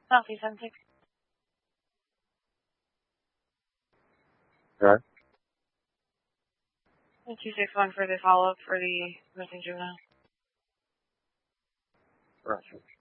Southeast M6. Okay. 261 for the follow-up for the missing juvenile. Gotcha.